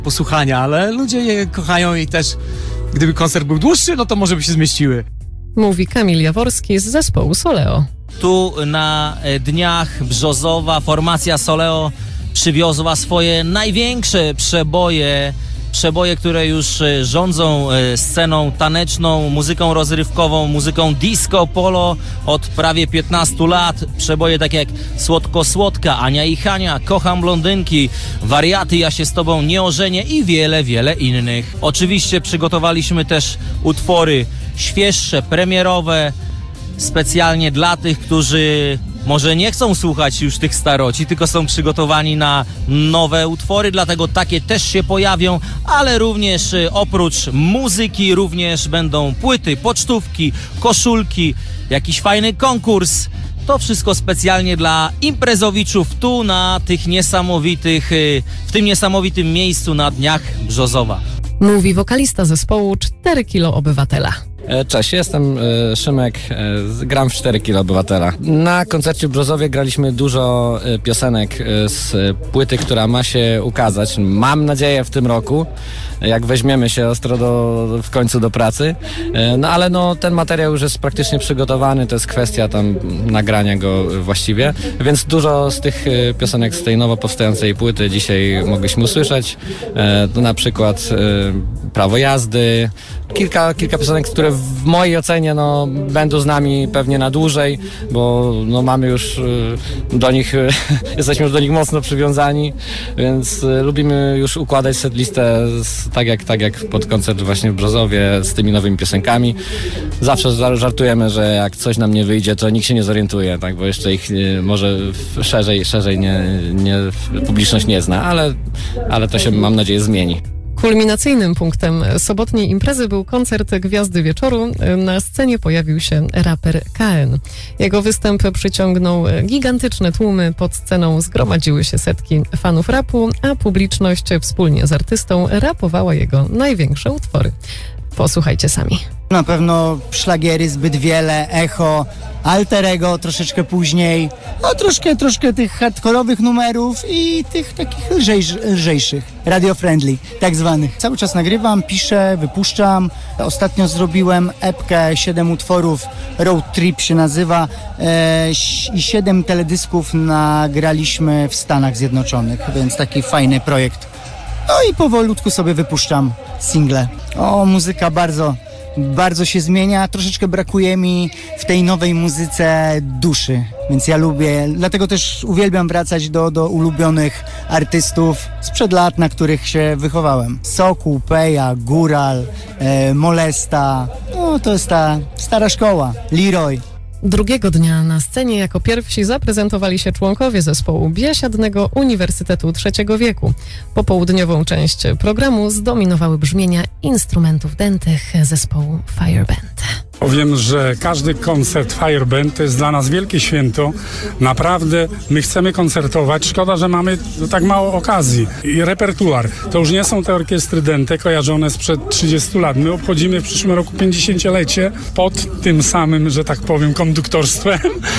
posłuchania, ale ludzie je kochają i też gdyby koncert był dłuższy, no to może by się zmieściły. Mówi Kamil Jaworski z zespołu Soleo. Tu na dniach Brzozowa formacja Soleo przywiozła swoje największe przeboje, które już rządzą sceną taneczną, muzyką rozrywkową, muzyką disco polo od prawie 15 lat. Przeboje takie jak Słodko Słodka, Ania i Hania, Kocham blondynki, Wariaty, Ja się z tobą nie ożenię i wiele, wiele innych. Oczywiście przygotowaliśmy też utwory świeższe, premierowe, specjalnie dla tych, którzy może nie chcą słuchać już tych staroci, tylko są przygotowani na nowe utwory, dlatego takie też się pojawią, ale również oprócz muzyki również będą płyty, pocztówki, koszulki, jakiś fajny konkurs. To wszystko specjalnie dla imprezowiczów tu na tych niesamowitych, w tym niesamowitym miejscu na dniach Brzozowa. Mówi wokalista zespołu 4 kilo obywatela. Cześć, jestem Szymek, gram w 4 kilo obywatela. Na koncercie w Brzozowie graliśmy dużo piosenek z płyty, która ma się ukazać, mam nadzieję, w tym roku, jak weźmiemy się ostro w końcu do pracy. No ale ten materiał już jest praktycznie przygotowany, to jest kwestia tam nagrania go właściwie, więc dużo z tych piosenek z tej nowo powstającej płyty dzisiaj mogliśmy usłyszeć. To na przykład Prawo jazdy, kilka piosenek, które w mojej ocenie będą z nami pewnie na dłużej, bo mamy już do nich, jesteśmy już do nich mocno przywiązani, więc lubimy już układać setlistę tak jak pod koncert właśnie w Brzozowie z tymi nowymi piosenkami. Zawsze żartujemy, że jak coś nam nie wyjdzie, to nikt się nie zorientuje, tak, bo jeszcze ich może szerzej publiczność nie zna, ale to się, mam nadzieję, zmieni. Kulminacyjnym punktem sobotniej imprezy był koncert Gwiazdy Wieczoru. Na scenie pojawił się raper KN. Jego występ przyciągnął gigantyczne tłumy. Pod sceną zgromadziły się setki fanów rapu, a publiczność wspólnie z artystą rapowała jego największe utwory. Posłuchajcie sami. Na pewno szlagiery zbyt wiele, Echo, Alter Ego troszeczkę później, a troszkę tych hardkorowych numerów i tych takich lżejszych, radio-friendly tak zwanych. Cały czas nagrywam, piszę, wypuszczam. Ostatnio zrobiłem epkę 7 utworów, Road Trip się nazywa, i 7 teledysków nagraliśmy w Stanach Zjednoczonych, więc taki fajny projekt. No i powolutku sobie wypuszczam single. Muzyka bardzo się zmienia, troszeczkę brakuje mi w tej nowej muzyce duszy, więc ja lubię, dlatego też uwielbiam wracać do ulubionych artystów sprzed lat, na których się wychowałem. Sokół, Peja, Góral, Molesta, to jest ta stara szkoła, Leroy. Drugiego dnia na scenie jako pierwsi zaprezentowali się członkowie zespołu Biesiadnego Uniwersytetu Trzeciego Wieku. Popołudniową część programu zdominowały brzmienia instrumentów dętych zespołu Fireband. Powiem, że każdy koncert Fireband to jest dla nas wielkie święto. Naprawdę my chcemy koncertować. Szkoda, że mamy tak mało okazji. I repertuar. To już nie są te orkiestry dęte kojarzone sprzed 30 lat. My obchodzimy w przyszłym roku 50-lecie pod tym samym, że tak powiem, konduktorstwem,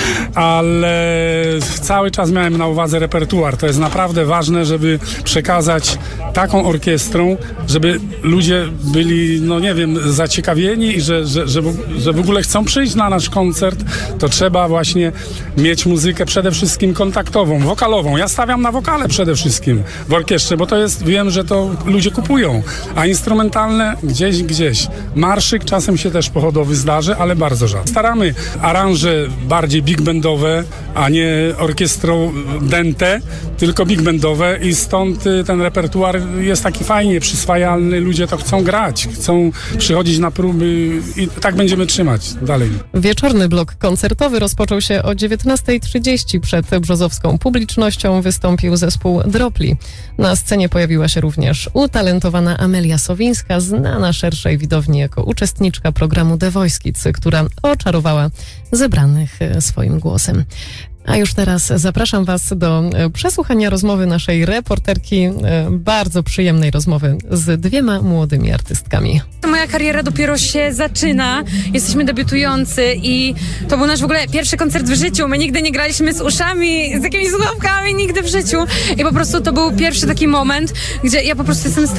ale cały czas miałem na uwadze repertuar. To jest naprawdę ważne, żeby przekazać taką orkiestrą, żeby ludzie byli, zaciekawieni i że w ogóle chcą przyjść na nasz koncert, to trzeba właśnie mieć muzykę przede wszystkim kontaktową, wokalową. Ja stawiam na wokale przede wszystkim w orkiestrze, bo to jest, wiem, że to ludzie kupują, a instrumentalne gdzieś. Marszyk czasem się też pochodowy zdarzy, ale bardzo rzadko. Staramy aranże bardziej big bandowe, a nie orkiestrą dęte, tylko big bandowe i stąd ten repertuar jest taki fajnie przyswajalny, ludzie to chcą grać, chcą przychodzić na próby i tak będziemy trzymać dalej. Wieczorny blok koncertowy rozpoczął się o 19:30. Przed brzozowską publicznością wystąpił zespół Dropli. Na scenie pojawiła się również utalentowana Amelia Sowińska, znana szerszej widowni jako uczestniczka programu The Voice Kids, która oczarowała zebranych swoim głosem. A już teraz zapraszam Was do przesłuchania rozmowy naszej reporterki, bardzo przyjemnej rozmowy z 2 młodymi artystkami. Moja kariera dopiero się zaczyna, jesteśmy debiutujący i to był nasz w ogóle pierwszy koncert w życiu. My nigdy nie graliśmy z uszami, z jakimiś słuchawkami, nigdy w życiu i po prostu to był pierwszy taki moment, gdzie ja po prostu jestem